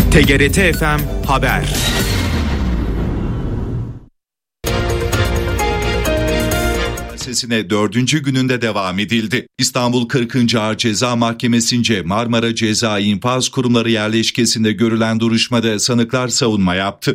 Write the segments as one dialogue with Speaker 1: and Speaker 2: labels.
Speaker 1: TGRT FM Haber.
Speaker 2: Sesine 4. gününde devam edildi. İstanbul 40. Ağır Ceza Mahkemesi'nce Marmara Ceza İnfaz Kurumları yerleşkesinde görülen duruşmada sanıklar savunma yaptı.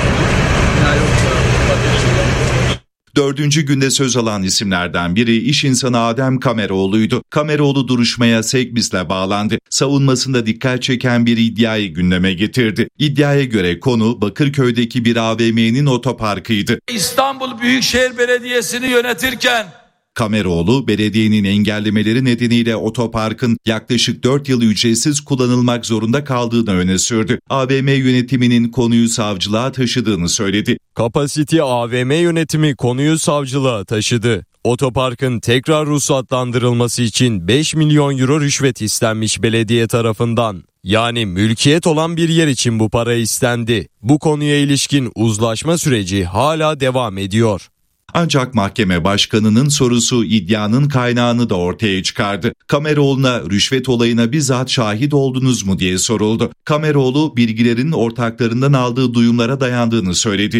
Speaker 2: 4. günde söz alan isimlerden biri iş insanı Adem Kameroğlu'ydu. Kameroğlu duruşmaya Sekbis'le bağlandı. Savunmasında dikkat çeken bir iddiayı gündeme getirdi. İddiaya göre konu Bakırköy'deki bir AVM'nin otoparkıydı.
Speaker 3: İstanbul Büyükşehir Belediyesi'ni yönetirken
Speaker 2: Kameroğlu, belediyenin engellemeleri nedeniyle otoparkın yaklaşık 4 yıl ücretsiz kullanılmak zorunda kaldığını öne sürdü. AVM yönetiminin konuyu savcılığa taşıdığını söyledi.
Speaker 4: Kapasite AVM yönetimi konuyu savcılığa taşıdı. Otoparkın tekrar ruhsatlandırılması için 5 milyon euro rüşvet istenmiş belediye tarafından. Yani mülkiyet olan bir yer için bu para istendi. Bu konuya ilişkin uzlaşma süreci hala devam ediyor.
Speaker 2: Ancak mahkeme başkanının sorusu iddianın kaynağını da ortaya çıkardı. Kameroğlu'na rüşvet olayına bizzat şahit oldunuz mu diye soruldu. Kameroğlu bilgilerin ortaklarından aldığı duyumlara dayandığını söyledi.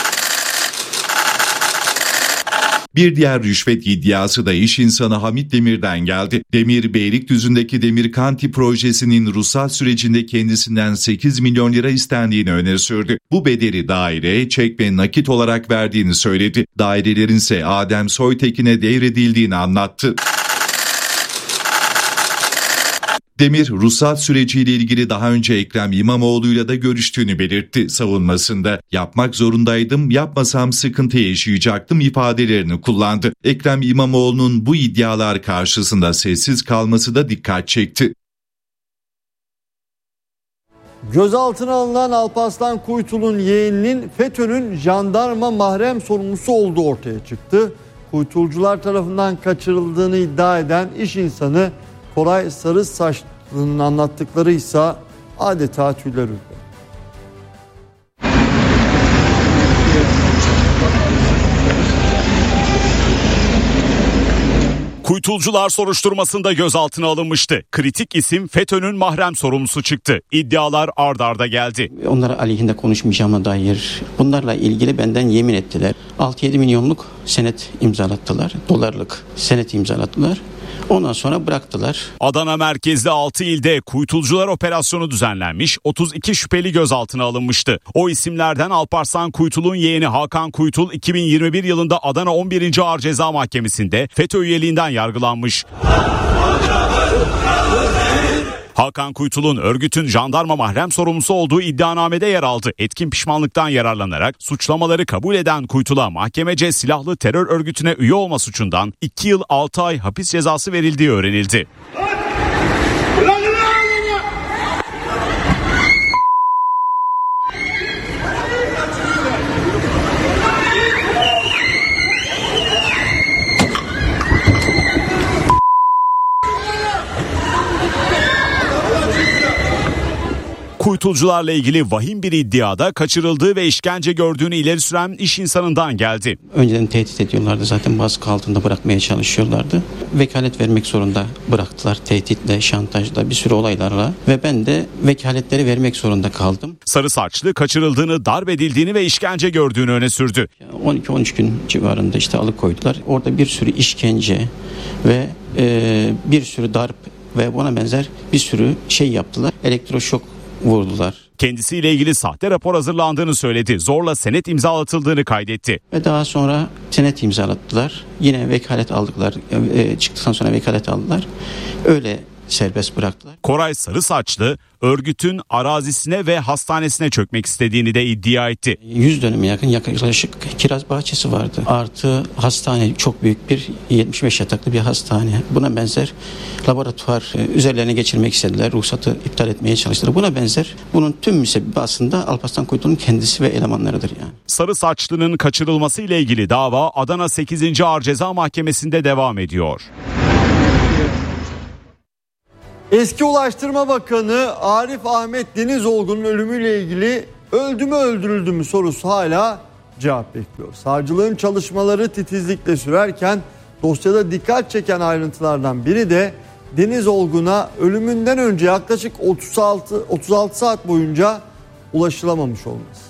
Speaker 2: Bir diğer rüşvet iddiası da iş insanı Hamit Demir'den geldi. Demir, Beylikdüzü'ndeki Demir Kanti projesinin ruhsat sürecinde kendisinden 8 milyon lira istendiğini öne sürdü. Bu bedeli daire, çek ve nakit olarak verdiğini söyledi. Dairelerin ise Adem Soytekin'e devredildiğini anlattı. Demir, ruhsat süreciyle ilgili daha önce Ekrem İmamoğlu'yla da görüştüğünü belirtti savunmasında. Yapmak zorundaydım, yapmasam sıkıntı yaşayacaktım ifadelerini kullandı. Ekrem İmamoğlu'nun bu iddialar karşısında sessiz kalması da dikkat çekti.
Speaker 5: Gözaltına alınan Alparslan Kuytul'un yeğeninin FETÖ'nün jandarma mahrem sorumlusu olduğu ortaya çıktı. Kuytulcular tarafından kaçırıldığını iddia eden iş insanı Koray Sarısaçlı'nın anlattıkları ise adeta tüyler ürperti.
Speaker 6: Kuytulcular soruşturmasında gözaltına alınmıştı. Kritik isim FETÖ'nün mahrem sorumlusu çıktı. İddialar ard arda geldi.
Speaker 7: Onlara aleyhinde konuşmayacağıma dair bunlarla ilgili benden yemin ettiler. 6-7 milyonluk senet imzalattılar. Dolarlık senet imzalattılar. Ondan sonra bıraktılar.
Speaker 6: Adana merkezli 6 ilde Kuytulcular operasyonu düzenlenmiş, 32 şüpheli gözaltına alınmıştı. O isimlerden Alparslan Kuytul'un yeğeni Hakan Kuytul 2021 yılında Adana 11. Ağır Ceza Mahkemesi'nde FETÖ üyeliğinden yargılanmış. Hakan Kuytul'un örgütün jandarma mahrem sorumlusu olduğu iddianamede yer aldı. Etkin pişmanlıktan yararlanarak suçlamaları kabul eden Kuytul'a mahkemece silahlı terör örgütüne üye olma suçundan 2 yıl 6 ay hapis cezası verildiği öğrenildi. Kuytulcularla ilgili vahim bir iddiada kaçırıldığı ve işkence gördüğünü ileri süren iş insanından geldi.
Speaker 7: Önceden tehdit ediyorlardı, zaten baskı altında bırakmaya çalışıyorlardı. Vekalet vermek zorunda bıraktılar, tehditle, şantajla, bir sürü olaylarla ve ben de vekaletleri vermek zorunda kaldım.
Speaker 6: Sarısaçlı kaçırıldığını, darp edildiğini ve işkence gördüğünü öne sürdü.
Speaker 7: 12-13 gün civarında işte alıkoydular. Orada bir sürü işkence ve bir sürü darp ve buna benzer bir sürü şey yaptılar. Elektroşok vurdular.
Speaker 6: Kendisiyle ilgili sahte rapor hazırlandığını söyledi. Zorla senet imzalatıldığını kaydetti.
Speaker 7: Ve daha sonra senet imzalattılar. Yine vekalet aldılar. Çıktıktan sonra vekalet aldılar. Öyle serbest bıraktılar.
Speaker 6: Koray Sarısaçlı örgütün arazisine ve hastanesine çökmek istediğini de iddia etti.
Speaker 7: 100 dönüme yaklaşık kiraz bahçesi vardı. Artı hastane, çok büyük bir 75 yataklı bir hastane. Buna benzer laboratuvar üzerlerine geçirmek istediler. Ruhsatı iptal etmeye çalıştılar. Buna benzer. Bunun tüm müsebbibi aslında Alparslan Kuytul'un kendisi ve elemanlarıdır yani.
Speaker 6: Sarısaçlı'nın kaçırılması ile ilgili dava Adana 8. Ağır Ceza Mahkemesi'nde devam ediyor.
Speaker 5: Eski Ulaştırma Bakanı Arif Ahmet Denizolgu'nun ölümüyle ilgili öldü mü öldürüldü mü sorusu hala cevap bekliyor. Savcılığın çalışmaları titizlikle sürerken dosyada dikkat çeken ayrıntılardan biri de Deniz Olgun'a ölümünden önce yaklaşık 36 saat boyunca ulaşılamamış olması.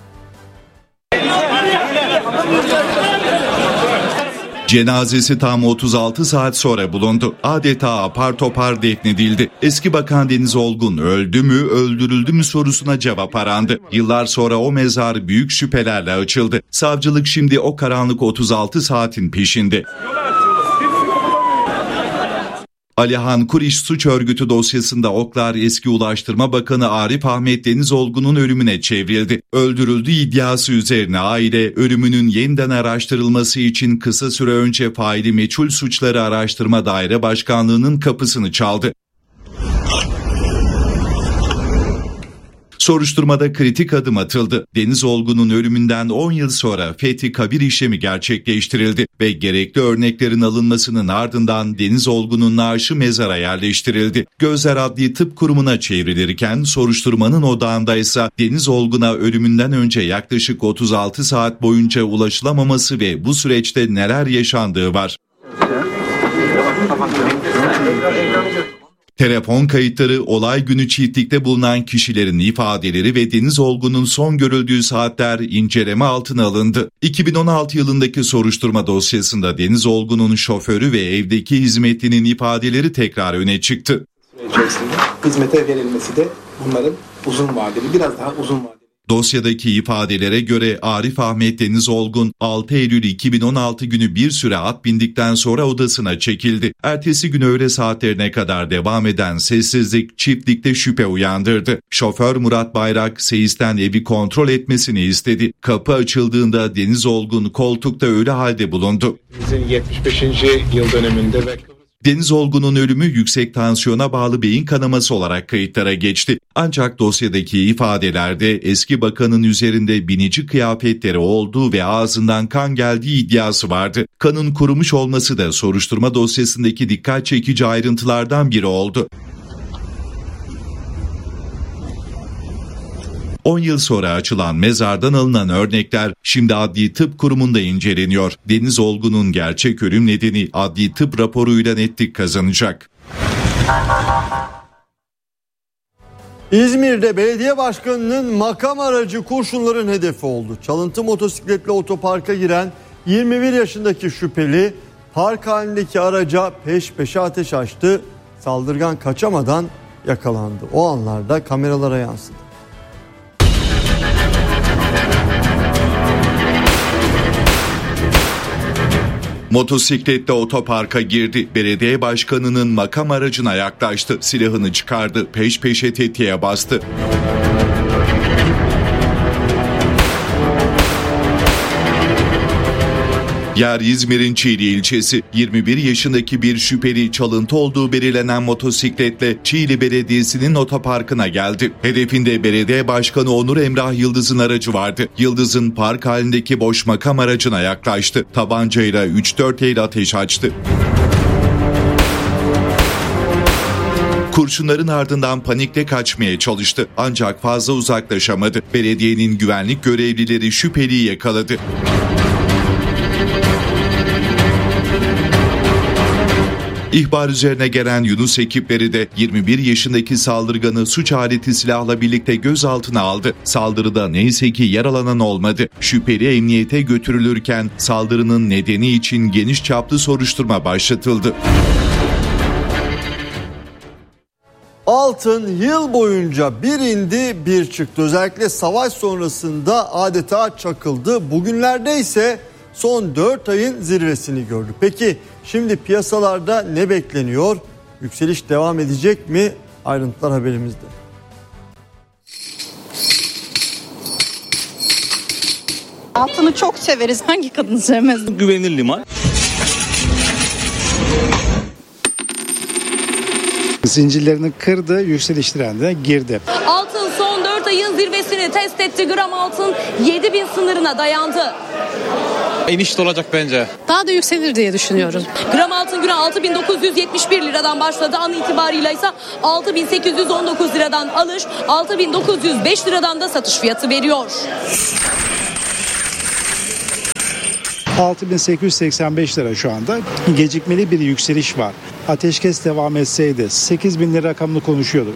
Speaker 2: Cenazesi tam 36 saat sonra bulundu. Adeta apar topar defnedildi. Eski Bakan Deniz Olgun öldü mü, öldürüldü mü sorusuna cevap arandı. Yıllar sonra o mezar büyük şüphelerle açıldı. Savcılık şimdi o karanlık 36 saatin peşinde. Alihan Kuriş suç örgütü dosyasında oklar eski Ulaştırma Bakanı Arif Ahmet Deniz Olgun'un ölümüne çevrildi. Öldürüldüğü iddiası üzerine aile ölümünün yeniden araştırılması için kısa süre önce faili meçhul suçları araştırma daire başkanlığının kapısını çaldı. Soruşturmada kritik adım atıldı. Deniz Olgun'un ölümünden 10 yıl sonra fethi kabir işlemi gerçekleştirildi ve gerekli örneklerin alınmasının ardından Deniz Olgun'un naaşı mezara yerleştirildi. Gözler Adli Tıp Kurumu'na çevrilirken soruşturmanın odağındaysa Deniz Olgun'a ölümünden önce yaklaşık 36 saat boyunca ulaşılamaması ve bu süreçte neler yaşandığı var. Telefon kayıtları, olay günü çiftlikte bulunan kişilerin ifadeleri ve Deniz Olgun'un son görüldüğü saatler inceleme altına alındı. 2016 yılındaki soruşturma dosyasında Deniz Olgun'un şoförü ve evdeki hizmetlinin ifadeleri tekrar öne çıktı.
Speaker 8: İçerisinde hizmete verilmesi de bunların uzun vadeli, biraz daha uzun vadeli.
Speaker 2: Dosyadaki ifadelere göre Arif Ahmet Deniz Olgun 6 Eylül 2016 günü bir süre at bindikten sonra odasına çekildi. Ertesi gün öğle saatlerine kadar devam eden sessizlik çiftlikte şüphe uyandırdı. Şoför Murat Bayrak seyisten evi kontrol etmesini istedi. Kapı açıldığında Deniz Olgun koltukta ölü halde bulundu.
Speaker 9: Bizim 75. yıl dönümünde ve
Speaker 2: Deniz Olgun'un ölümü yüksek tansiyona bağlı beyin kanaması olarak kayıtlara geçti. Ancak dosyadaki ifadelerde eski bakanın üzerinde binici kıyafetleri olduğu ve ağzından kan geldiği iddiası vardı. Kanın kurumuş olması da soruşturma dosyasındaki dikkat çekici ayrıntılardan biri oldu. 10 yıl sonra açılan mezardan alınan örnekler şimdi Adli Tıp Kurumu'nda inceleniyor. Deniz Olgun'un gerçek ölüm nedeni adli tıp raporuyla netlik kazanacak.
Speaker 5: İzmir'de belediye başkanının makam aracı kurşunların hedefi oldu. Çalıntı motosikletle otoparka giren 21 yaşındaki şüpheli park halindeki araca peş peşe ateş açtı. Saldırgan kaçamadan yakalandı. O anlarda kameralara yansıdı.
Speaker 2: Motosikletle otoparka girdi. Belediye başkanının makam aracına yaklaştı. Silahını çıkardı. Peş peşe tetiğe bastı. Yer İzmir'in Çiğli ilçesi. 21 yaşındaki bir şüpheli çalıntı olduğu belirlenen motosikletle Çiğli Belediyesi'nin otoparkına geldi. Hedefinde belediye başkanı Onur Emrah Yıldız'ın aracı vardı. Yıldız'ın park halindeki boş makam aracına yaklaştı. Tabancayla 3-4 el ateş açtı. Kurşunların ardından panikle kaçmaya çalıştı. Ancak fazla uzaklaşamadı. Belediyenin güvenlik görevlileri şüpheliyi yakaladı. İhbar üzerine gelen Yunus ekipleri de 21 yaşındaki saldırganı suç aleti silahla birlikte gözaltına aldı. Saldırıda neyse ki yaralanan olmadı. Şüpheli emniyete götürülürken saldırının nedeni için geniş çaplı soruşturma başlatıldı.
Speaker 5: Altın yıl boyunca bir indi bir çıktı. Özellikle savaş sonrasında adeta çakıldı. Bugünlerde ise son 4 ayın zirvesini gördü. Peki şimdi piyasalarda ne bekleniyor? Yükseliş devam edecek mi? Ayrıntılar haberimizde.
Speaker 10: Altını çok severiz. Hangi kadın sevmez?
Speaker 11: Güvenilir liman.
Speaker 12: Zincirlerini kırdı, yükseliş trendine girdi.
Speaker 13: Altın son 4 ayın zirvesini test etti. Gram altın 7.000 sınırına dayandı.
Speaker 11: İniş de olacak bence.
Speaker 10: Daha da yükselir diye düşünüyoruz.
Speaker 13: Gram altın güne 6.971 liradan başladı. An itibarıyla ise 6.819 liradan alış, 6.905 liradan da satış fiyatı veriyor.
Speaker 12: 6.885 lira şu anda. Gecikmeli bir yükseliş var. Ateşkes devam etseydi 8.000 lira rakamını konuşuyorduk.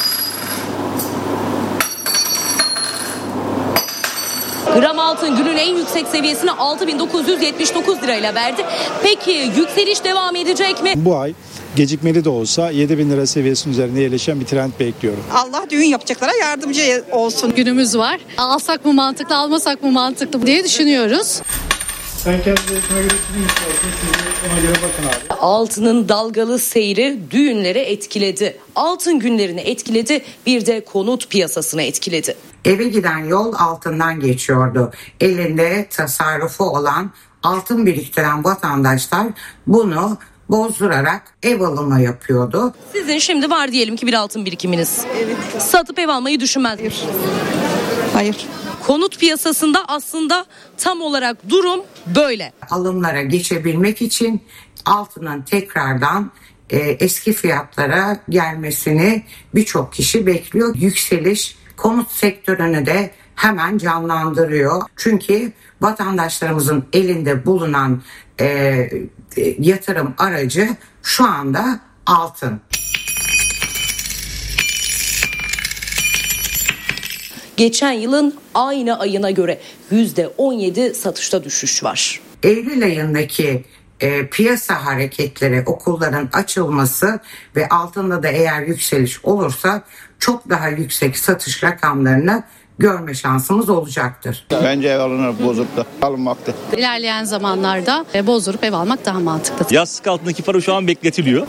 Speaker 13: Gram altın günün en yüksek seviyesini 6.979 lirayla verdi. Peki yükseliş devam edecek mi?
Speaker 12: Bu ay gecikmeli de olsa 7.000 lira seviyesinin üzerine yerleşen bir trend bekliyorum.
Speaker 10: Allah düğün yapacaklara yardımcı olsun.
Speaker 14: Günümüz var. Alsak mı mantıklı, almasak mı mantıklı diye düşünüyoruz.
Speaker 12: Sen kendi zevkine göre sizin istersen siz ona göre bakın abi.
Speaker 13: Altının dalgalı seyri düğünleri etkiledi. Altın günlerini etkiledi, bir de konut piyasasını etkiledi.
Speaker 15: Eve giden yol altından geçiyordu. Elinde tasarrufu olan altın biriktiren vatandaşlar bunu bozdurarak ev alımı yapıyordu.
Speaker 13: Sizin şimdi var diyelim ki bir altın birikiminiz. Evet. Satıp ev almayı düşünmez mi?
Speaker 10: Hayır.
Speaker 13: Konut piyasasında aslında tam olarak durum böyle.
Speaker 15: Alımlara geçebilmek için altının tekrardan eski fiyatlara gelmesini birçok kişi bekliyor. Yükseliş konut sektörünü de hemen canlandırıyor. Çünkü vatandaşlarımızın elinde bulunan yatırım aracı şu anda altın.
Speaker 13: Geçen yılın aynı ayına göre %17 satışta düşüş var.
Speaker 15: Eylül ayındaki piyasa hareketleri, okulların açılması ve altında da eğer yükseliş olursa çok daha yüksek satış rakamlarını görme şansımız olacaktır.
Speaker 16: Bence ev alınır, bozup da alınmaktır.
Speaker 14: İlerleyen zamanlarda bozdurup ev almak daha mantıklı.
Speaker 17: Yastık altındaki para şu an bekletiliyor.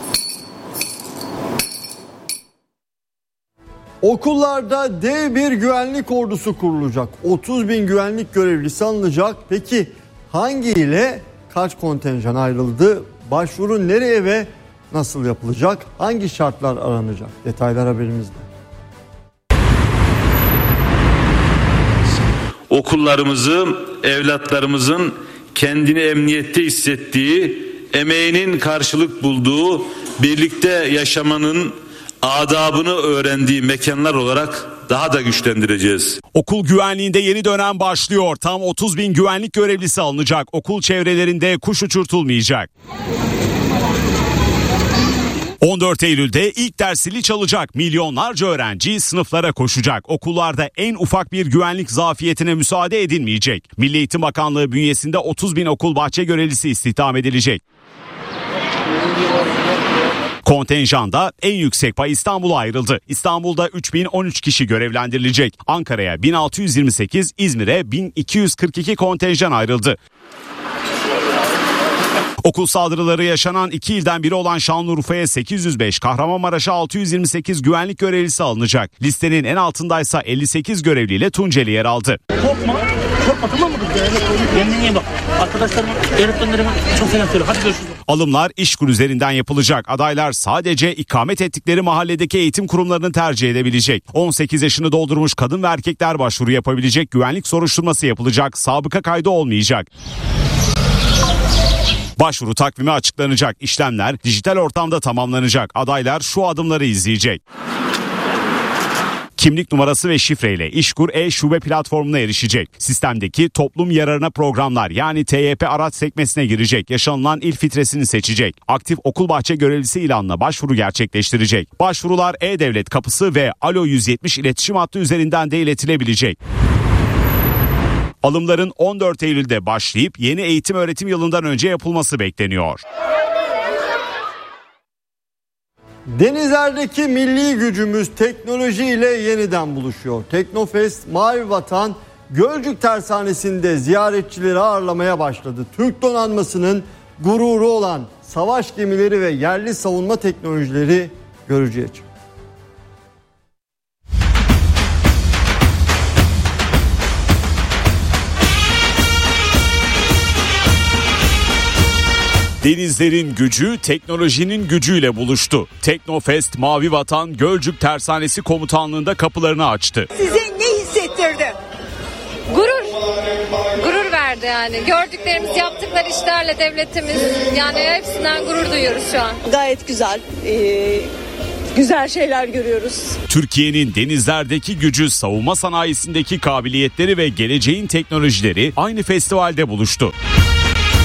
Speaker 5: Okullarda dev bir güvenlik ordusu kurulacak. 30.000 güvenlik görevlisi alınacak. Peki hangiyle kaç kontenjan ayrıldı? Başvuru nereye ve nasıl yapılacak? Hangi şartlar aranacak? Detaylar haberimizde.
Speaker 18: Okullarımızı, evlatlarımızın kendini emniyette hissettiği, emeğinin karşılık bulduğu, birlikte yaşamanın adabını öğrendiği mekanlar olarak daha da güçlendireceğiz.
Speaker 6: Okul güvenliğinde yeni dönem başlıyor. Tam 30.000 güvenlik görevlisi alınacak. Okul çevrelerinde kuş uçurtulmayacak. 14 Eylül'de ilk ders zili çalacak. Milyonlarca öğrenci sınıflara koşacak. Okullarda en ufak bir güvenlik zafiyetine müsaade edilmeyecek. Milli Eğitim Bakanlığı bünyesinde 30.000 okul bahçe görevlisi istihdam edilecek. Kontenjanda en yüksek pay İstanbul'a ayrıldı. İstanbul'da 3013 kişi görevlendirilecek. Ankara'ya 1628, İzmir'e 1242 kontenjan ayrıldı. Okul saldırıları yaşanan 2 ilden biri olan Şanlıurfa'ya 805, Kahramanmaraş'a 628 güvenlik görevlisi alınacak. Listenin en altındaysa 58 görevliyle Tunceli yer aldı.
Speaker 17: Korkma tamam mı? Kendine iyi bak. Arkadaşlarıma, öğretmenlerime çok selam söyle. Hadi görüşürüz.
Speaker 6: Alımlar İşkur üzerinden yapılacak. Adaylar sadece ikamet ettikleri mahalledeki eğitim kurumlarını tercih edebilecek. 18 yaşını doldurmuş kadın ve erkekler başvuru yapabilecek. Güvenlik soruşturması yapılacak. Sabıka kaydı olmayacak. Başvuru takvimi açıklanacak. İşlemler dijital ortamda tamamlanacak. Adaylar şu adımları izleyecek. Kimlik numarası ve şifreyle İşkur e-şube platformuna erişecek. Sistemdeki toplum yararına programlar yani TYP araç sekmesine girecek. Yaşanılan il filtresini seçecek. Aktif okul bahçe görevlisi ilanına başvuru gerçekleştirecek. Başvurular E-Devlet kapısı ve Alo 170 iletişim hattı üzerinden de iletilebilecek. Alımların 14 Eylül'de başlayıp yeni eğitim öğretim yılından önce yapılması bekleniyor.
Speaker 5: Denizlerdeki milli gücümüz teknolojiyle yeniden buluşuyor. Teknofest Mavi Vatan Gölcük Tersanesi'nde ziyaretçileri ağırlamaya başladı. Türk donanmasının gururu olan savaş gemileri ve yerli savunma teknolojileri görücüye çıktı.
Speaker 6: Denizlerin gücü teknolojinin gücüyle buluştu. Teknofest Mavi Vatan Gölcük Tersanesi Komutanlığı'nda kapılarını açtı.
Speaker 19: Size ne hissettirdi?
Speaker 20: Gurur verdi yani. Gördüklerimiz, yaptıkları işlerle devletimiz yani hepsinden gurur duyuyoruz şu an.
Speaker 19: Gayet güzel. Güzel şeyler görüyoruz.
Speaker 6: Türkiye'nin denizlerdeki gücü, savunma sanayisindeki kabiliyetleri ve geleceğin teknolojileri aynı festivalde buluştu.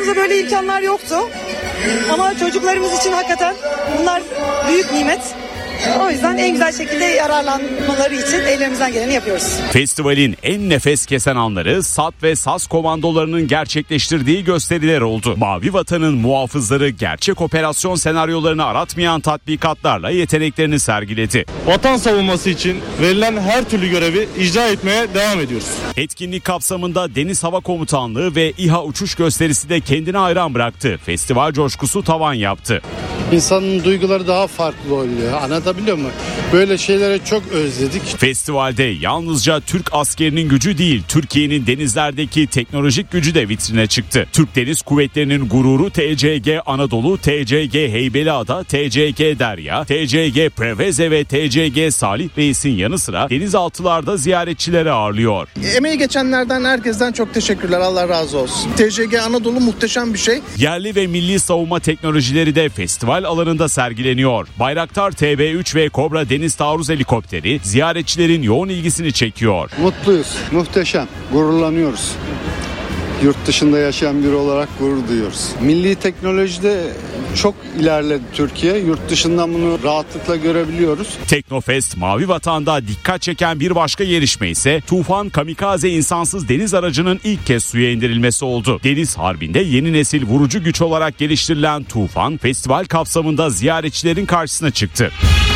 Speaker 21: Zamanımızda böyle imkanlar yoktu. Ama çocuklarımız için hakikaten bunlar büyük nimet. O yüzden en güzel şekilde yararlanmaları için ellerimizden geleni yapıyoruz.
Speaker 6: Festivalin en nefes kesen anları SAT ve SAS komandolarının gerçekleştirdiği gösteriler oldu. Mavi Vatan'ın muhafızları gerçek operasyon senaryolarını aratmayan tatbikatlarla yeteneklerini sergiledi.
Speaker 22: Vatan savunması için verilen her türlü görevi icra etmeye devam ediyoruz.
Speaker 6: Etkinlik kapsamında Deniz Hava Komutanlığı ve İHA uçuş gösterisi de kendine hayran bıraktı. Festival coşkusu tavan yaptı.
Speaker 23: İnsanın duyguları daha farklı oluyor. Anlatabiliyor muyum? Böyle şeylere çok özledik.
Speaker 6: Festivalde yalnızca Türk askerinin gücü değil, Türkiye'nin denizlerdeki teknolojik gücü de vitrine çıktı. Türk Deniz Kuvvetleri'nin gururu TCG Anadolu, TCG Heybeliada, TCG Derya, TCG Preveze ve TCG Salih Reis'in yanı sıra denizaltılarda ziyaretçileri ağırlıyor.
Speaker 24: Emeği geçenlerden herkesten çok teşekkürler. Allah razı olsun. TCG Anadolu muhteşem bir şey.
Speaker 6: Yerli ve milli savunma teknolojileri de festival alanında sergileniyor. Bayraktar TB3 ve Kobra deniz taarruz helikopteri ziyaretçilerin yoğun ilgisini çekiyor.
Speaker 23: Mutluyuz, muhteşem, gururlanıyoruz. Yurt dışında yaşayan biri olarak gurur duyuyoruz. Milli teknolojide çok ilerledi Türkiye. Yurt dışından bunu rahatlıkla görebiliyoruz.
Speaker 6: Teknofest Mavi Vatan'da dikkat çeken bir başka gelişme ise Tufan kamikaze insansız deniz aracının ilk kez suya indirilmesi oldu. Deniz Harbi'nde yeni nesil vurucu güç olarak geliştirilen Tufan, festival kapsamında ziyaretçilerin karşısına çıktı.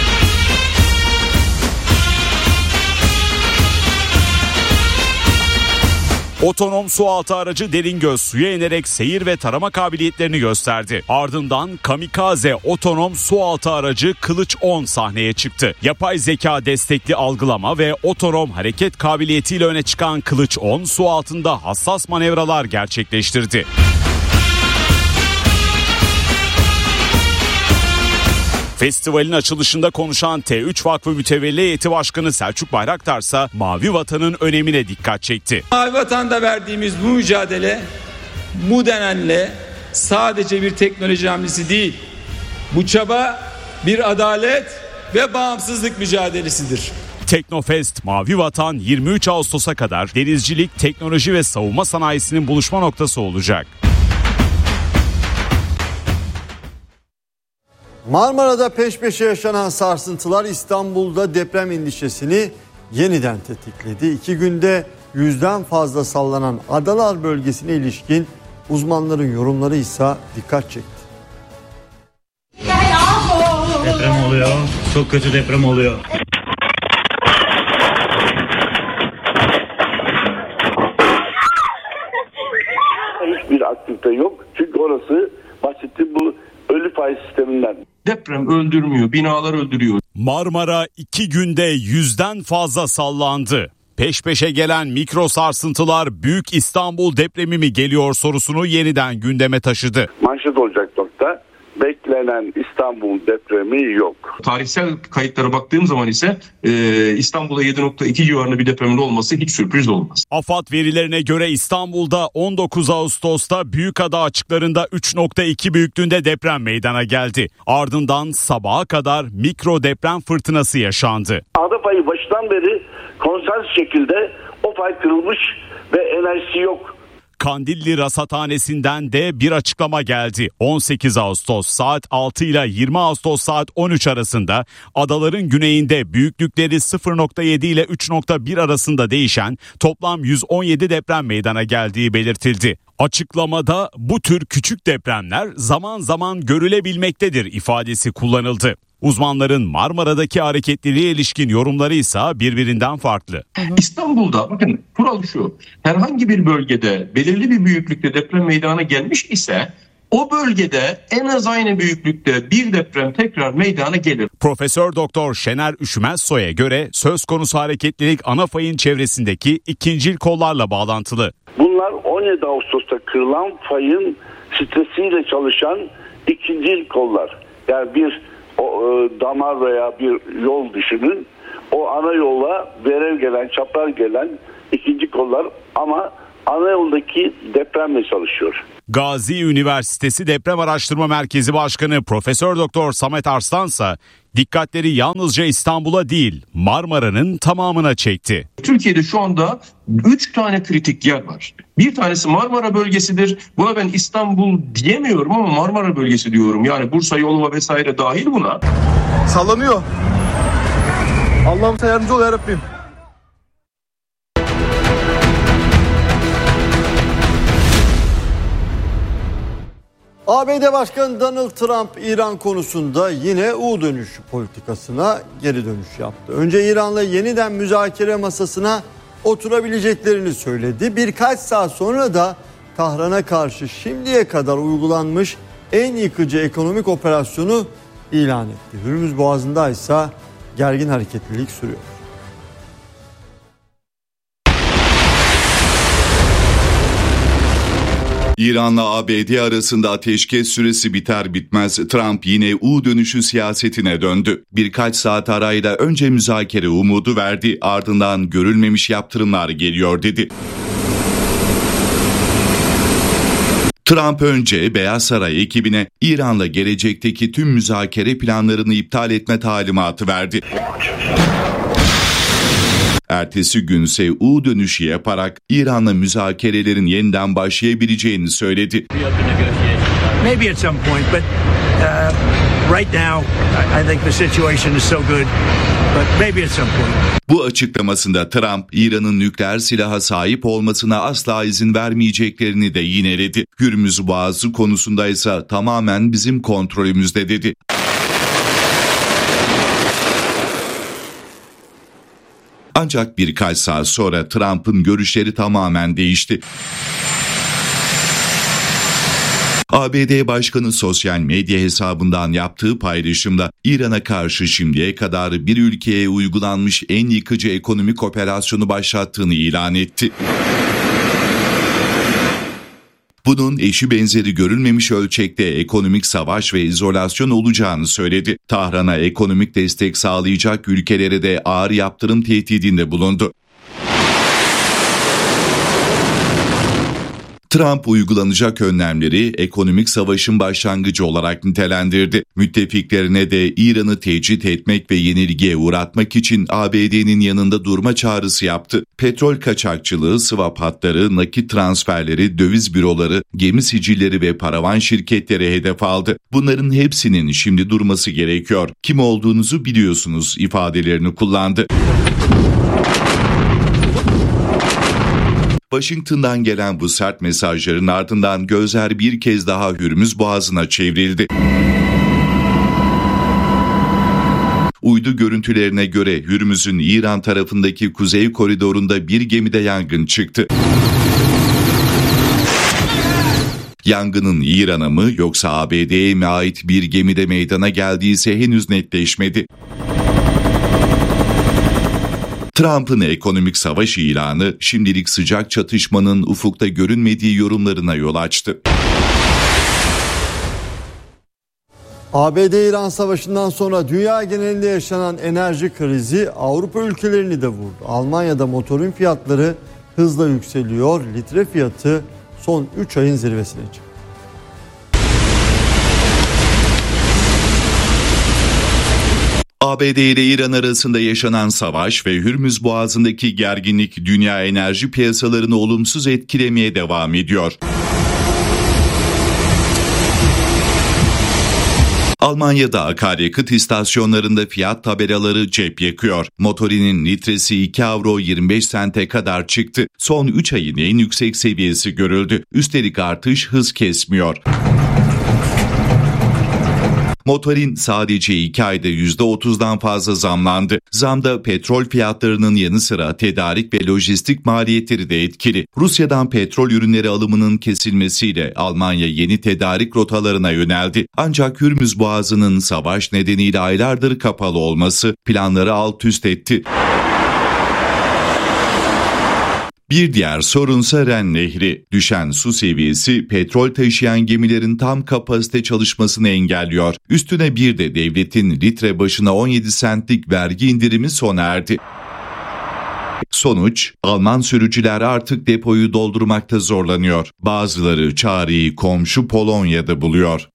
Speaker 6: Otonom sualtı aracı Deringöz suya inerek seyir ve tarama kabiliyetlerini gösterdi. Ardından kamikaze otonom sualtı aracı Kılıç 10 sahneye çıktı. Yapay zeka destekli algılama ve otonom hareket kabiliyetiyle öne çıkan Kılıç 10 su altında hassas manevralar gerçekleştirdi. Festivalin açılışında konuşan T3 Vakfı Mütevelli Heyeti Başkanı Selçuk Bayraktar ise Mavi Vatan'ın önemine dikkat çekti.
Speaker 3: Mavi Vatan'da verdiğimiz bu mücadele, bu denenle sadece bir teknoloji hamlesi değil, bu çaba bir adalet ve bağımsızlık mücadelesidir.
Speaker 6: Teknofest Mavi Vatan 23 Ağustos'a kadar denizcilik, teknoloji ve savunma sanayisinin buluşma noktası olacak.
Speaker 5: Marmara'da peş peşe yaşanan sarsıntılar İstanbul'da deprem endişesini yeniden tetikledi. 2 günde 100'den fazla sallanan adalar bölgesine ilişkin uzmanların yorumları ise dikkat çekti.
Speaker 25: Deprem oluyor, çok kötü deprem oluyor.
Speaker 26: Hiçbir aktivite yok çünkü orası bahsettiğim bu ölü fay sisteminden.
Speaker 27: Deprem öldürmüyor, binalar öldürüyor.
Speaker 6: Marmara 2 günde 100'den fazla sallandı. Peş peşe gelen mikro sarsıntılar Büyük İstanbul depremi mi geliyor sorusunu yeniden gündeme taşıdı.
Speaker 26: Manşet olacak nokta, beklenen İstanbul depremi yok.
Speaker 27: Tarihsel kayıtlara baktığım zaman ise İstanbul'da 7.2 civarında bir depremin olması hiç sürpriz olmaz.
Speaker 6: AFAD verilerine göre İstanbul'da 19 Ağustos'ta Büyükada açıklarında 3.2 büyüklüğünde deprem meydana geldi. Ardından sabaha kadar mikro deprem fırtınası yaşandı.
Speaker 26: Ada payı baştan beri konsens şekilde o pay kırılmış ve enerjisi yok.
Speaker 6: Kandilli Rasathanesi'nden de bir açıklama geldi. 18 Ağustos saat 6 ile 20 Ağustos saat 13 arasında adaların güneyinde büyüklükleri 0.7 ile 3.1 arasında değişen toplam 117 deprem meydana geldiği belirtildi. Açıklamada bu tür küçük depremler zaman zaman görülebilmektedir ifadesi kullanıldı. Uzmanların Marmara'daki hareketliliğe ilişkin yorumları ise birbirinden farklı.
Speaker 27: İstanbul'da bakın kural şu, herhangi bir bölgede belirli bir büyüklükte deprem meydana gelmiş ise o bölgede en az aynı büyüklükte bir deprem tekrar meydana gelir.
Speaker 6: Profesör Doktor Şener Üşümezsoy'a göre söz konusu hareketlilik ana fayın çevresindeki ikincil kollarla bağlantılı.
Speaker 26: Bunlar 17 Ağustos'ta kırılan fayın stresiyle çalışan ikincil kollar. Yani bir damar veya bir yol düşünün. O ana yola verev gelen, çapraz gelen ikinci kollar ama ana yoldaki depremle çalışıyor.
Speaker 6: Gazi Üniversitesi Deprem Araştırma Merkezi Başkanı Profesör Doktor Samet Arslansa dikkatleri yalnızca İstanbul'a değil Marmara'nın tamamına çekti.
Speaker 27: Türkiye'de şu anda 3 tane kritik yer var. Bir tanesi Marmara bölgesidir. Buna ben İstanbul diyemiyorum ama Marmara bölgesi diyorum. Yani Bursa, Yolova vesaire dahil buna.
Speaker 22: Sallanıyor. Allah'ım yardımcı ol yarabbim.
Speaker 5: ABD Başkanı Donald Trump İran konusunda yine U dönüşü politikasına geri dönüş yaptı. Önce İran'la yeniden müzakere masasına oturabileceklerini söyledi. Birkaç saat sonra da Tahran'a karşı şimdiye kadar uygulanmış en yıkıcı ekonomik operasyonu ilan etti. Hürmüz Boğazı'nda ise gergin hareketlilik sürüyor.
Speaker 1: İran'la ABD arasında ateşkes süresi biter bitmez Trump yine U dönüşü siyasetine döndü. Birkaç saat arayla önce müzakere umudu verdi, ardından görülmemiş yaptırımlar geliyor dedi. Trump önce Beyaz Saray ekibine İran'la gelecekteki tüm müzakere planlarını iptal etme talimatı verdi. Ertesi günse U dönüşü yaparak İran'la müzakerelerin yeniden başlayabileceğini söyledi.
Speaker 2: Maybe at some point, but right now I think the situation is so good, but maybe at some point.
Speaker 1: Bu açıklamasında Trump, İran'ın nükleer silaha sahip olmasına asla izin vermeyeceklerini de yineledi. Hürmüz Boğazı konusunda ise tamamen bizim kontrolümüzde dedi. Ancak birkaç saat sonra Trump'ın görüşleri tamamen değişti. ABD Başkanı sosyal medya hesabından yaptığı paylaşımda İran'a karşı şimdiye kadar bir ülkeye uygulanmış en yıkıcı ekonomik operasyonu başlattığını ilan etti. Bunun eşi benzeri görülmemiş ölçekte ekonomik savaş ve izolasyon olacağını söyledi. Tahran'a ekonomik destek sağlayacak ülkelere de ağır yaptırım tehdidinde bulundu. Trump uygulanacak önlemleri ekonomik savaşın başlangıcı olarak nitelendirdi. Müttefiklerine de İran'ı tecrit etmek ve yenilgiye uğratmak için ABD'nin yanında durma çağrısı yaptı. Petrol kaçakçılığı, swap hatları, nakit transferleri, döviz büroları, gemi sicilleri ve paravan şirketleri hedef aldı. Bunların hepsinin şimdi durması gerekiyor. Kim olduğunuzu biliyorsunuz ifadelerini kullandı. Washington'dan gelen bu sert mesajların ardından gözler bir kez daha Hürmüz Boğazı'na çevrildi. Uydu görüntülerine göre Hürmüz'ün İran tarafındaki kuzey koridorunda bir gemide yangın çıktı. Yangının İran'a mı yoksa ABD'ye mi ait bir gemide meydana geldiyse henüz netleşmedi. Trump'ın ekonomik savaş ilanı şimdilik sıcak çatışmanın ufukta görünmediği yorumlarına yol açtı.
Speaker 5: ABD-İran savaşından sonra dünya genelinde yaşanan enerji krizi Avrupa ülkelerini de vurdu. Almanya'da motorun fiyatları hızla yükseliyor. Litre fiyatı son 3 ayın zirvesine çıktı.
Speaker 1: ABD ile İran arasında yaşanan savaş ve Hürmüz Boğazı'ndaki gerginlik dünya enerji piyasalarını olumsuz etkilemeye devam ediyor. Almanya'da akaryakıt istasyonlarında fiyat tabelaları cep yakıyor. Motorinin litresi 2 avro 25 sente kadar çıktı. Son 3 ayın en yüksek seviyesi görüldü. Üstelik artış hız kesmiyor. Motorin sadece 2 ayda %30'dan fazla zamlandı. Zamda petrol fiyatlarının yanı sıra tedarik ve lojistik maliyetleri de etkili. Rusya'dan petrol ürünleri alımının kesilmesiyle Almanya yeni tedarik rotalarına yöneldi. Ancak Hürmüz Boğazı'nın savaş nedeniyle aylardır kapalı olması planları alt üst etti. Bir diğer sorunsa Ren Nehri. Düşen su seviyesi petrol taşıyan gemilerin tam kapasite çalışmasını engelliyor. Üstüne bir de devletin litre başına 17 centlik vergi indirimi sona erdi. Sonuç, Alman sürücüler artık depoyu doldurmakta zorlanıyor. Bazıları çareyi komşu Polonya'da buluyor.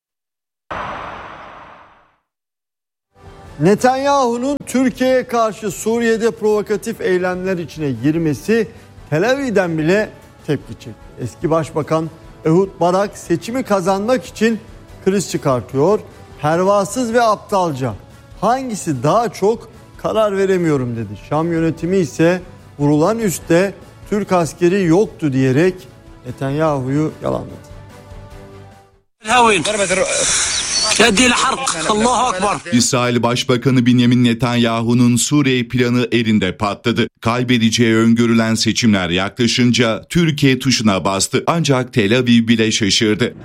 Speaker 5: Netanyahu'nun Türkiye'ye karşı Suriye'de provokatif eylemler içine girmesi Tel Aviv'den bile tepki çekti. Eski Başbakan Ehud Barak seçimi kazanmak için kriz çıkartıyor. Pervasız ve aptalca. Hangisi daha çok karar veremiyorum dedi. Şam yönetimi ise vurulan üste Türk askeri yoktu diyerek Netanyahu'yu yalanladı.
Speaker 1: İsrail Başbakanı Benjamin Netanyahu'nun Suriye planı elinde patladı. Kaybedeceği öngörülen seçimler yaklaşınca Türkiye tuşuna bastı. Ancak Tel Aviv bile şaşırdı.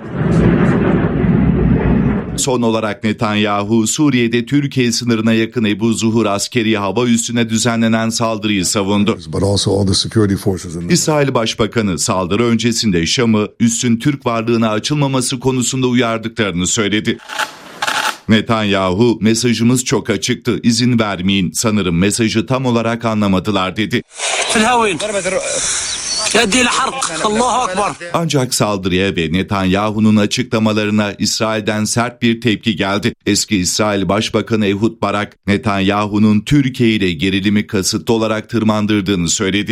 Speaker 1: Son olarak Netanyahu, Suriye'de Türkiye sınırına yakın Ebu Zuhur askeri hava üssüne düzenlenen saldırıyı savundu. İsrail Başbakanı saldırı öncesinde Şam'ı üssün Türk varlığına açılmaması konusunda uyardıklarını söyledi. Netanyahu, mesajımız çok açıktı, izin vermeyin, sanırım mesajı tam olarak anlamadılar dedi. Ancak saldırıya ve Netanyahu'nun açıklamalarına İsrail'den sert bir tepki geldi. Eski İsrail Başbakanı Ehud Barak, Netanyahu'nun Türkiye ile gerilimi kasıtlı olarak tırmandırdığını söyledi.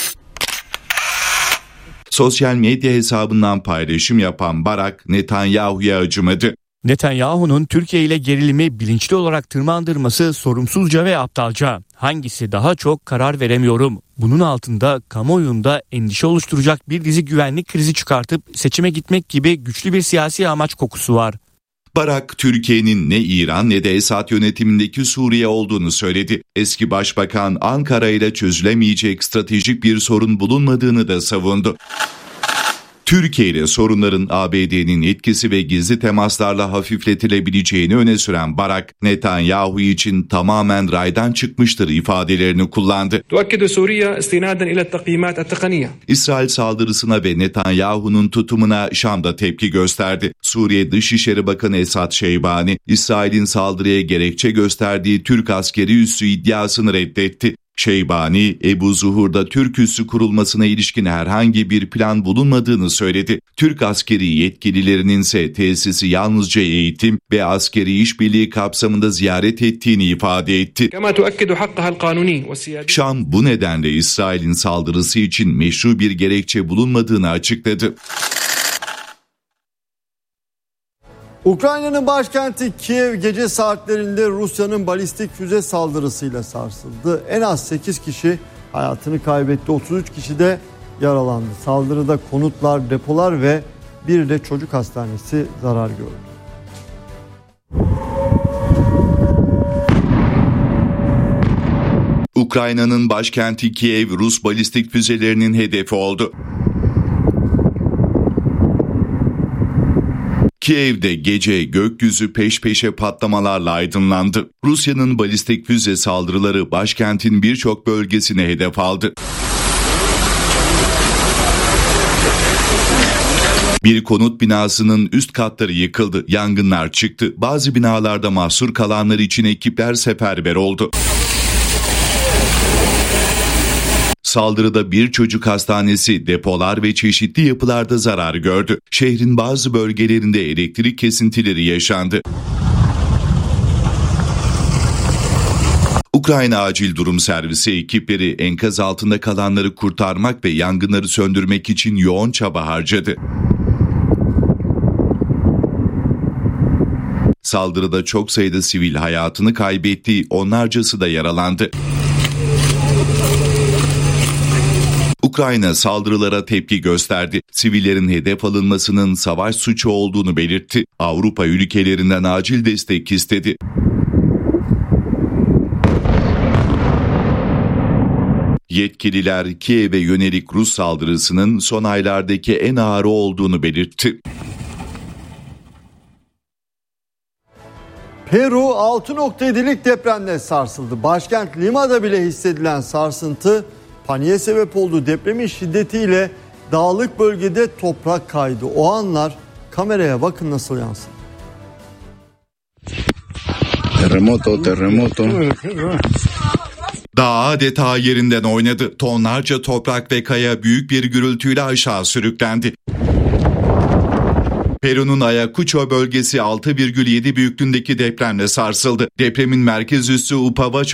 Speaker 1: Sosyal medya hesabından paylaşım yapan Barak, Netanyahu'ya acımadı.
Speaker 4: Netanyahu'nun Türkiye ile gerilimi bilinçli olarak tırmandırması sorumsuzca ve aptalca. Hangisi daha çok karar veremiyorum. Bunun altında kamuoyunda endişe oluşturacak bir dizi güvenlik krizi çıkartıp seçime gitmek gibi güçlü bir siyasi amaç kokusu var.
Speaker 1: Barak, Türkiye'nin ne İran ne de Esad yönetimindeki Suriye olduğunu söyledi. Eski Başbakan, Ankara ile çözülemeyecek stratejik bir sorun bulunmadığını da savundu. Türkiye ile sorunların ABD'nin etkisi ve gizli temaslarla hafifletilebileceğini öne süren Barak, Netanyahu için tamamen raydan çıkmıştır ifadelerini kullandı. İsrail saldırısına ve Netanyahu'nun tutumuna Şam'da tepki gösterdi. Suriye Dışişleri Bakanı Esad Şeybani, İsrail'in saldırıya gerekçe gösterdiği Türk askeri üssü iddiasını reddetti. Şeybani, Ebu Zuhur'da Türk üssü kurulmasına ilişkin herhangi bir plan bulunmadığını söyledi. Türk askeri yetkililerinin ise tesisi yalnızca eğitim ve askeri işbirliği kapsamında ziyaret ettiğini ifade etti. Şam bu nedenle İsrail'in saldırısı için meşru bir gerekçe bulunmadığını açıkladı.
Speaker 5: Ukrayna'nın başkenti Kiev gece saatlerinde Rusya'nın balistik füze saldırısıyla sarsıldı. En az 8 kişi hayatını kaybetti, 33 kişi de yaralandı. Saldırıda konutlar, depolar ve bir de çocuk hastanesi zarar gördü.
Speaker 1: Ukrayna'nın başkenti Kiev, Rus balistik füzelerinin hedefi oldu. Kiev'de gece gökyüzü peş peşe patlamalarla aydınlandı. Rusya'nın balistik füze saldırıları başkentin birçok bölgesine hedef aldı. Bir konut binasının üst katları yıkıldı, yangınlar çıktı. Bazı binalarda mahsur kalanlar için ekipler seferber oldu. Saldırıda bir çocuk hastanesi, depolar ve çeşitli yapılarda zarar gördü. Şehrin bazı bölgelerinde elektrik kesintileri yaşandı. Ukrayna Acil Durum Servisi ekipleri enkaz altında kalanları kurtarmak ve yangınları söndürmek için yoğun çaba harcadı. Saldırıda çok sayıda sivil hayatını kaybetti, onlarcası da yaralandı. Ukrayna saldırılara tepki gösterdi. Sivillerin hedef alınmasının savaş suçu olduğunu belirtti. Avrupa ülkelerinden acil destek istedi. Yetkililer Kiev'e yönelik Rus saldırısının son aylardaki en ağırı olduğunu belirtti.
Speaker 5: Peru 6.7'lik depremle sarsıldı. Başkent Lima'da bile hissedilen sarsıntı paniğe sebep oldu. Depremin şiddetiyle dağlık bölgede toprak kaydı. O anlar kameraya bakın nasıl yansıdı.
Speaker 16: Terremoto.
Speaker 1: Dağ adeta yerinden oynadı. Tonlarca toprak ve kaya büyük bir gürültüyle aşağı sürüklendi. Peru'nun Ayacucho bölgesi 6,7 büyüklüğündeki depremle sarsıldı. Depremin merkez üssü Upavaço